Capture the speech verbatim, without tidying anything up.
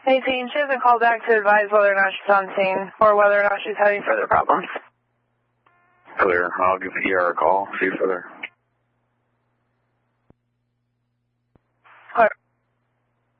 Hey, team, she hasn't called back to advise whether or not she's on scene or whether or not she's having further problems. Clear. I'll give E R a call. See you further.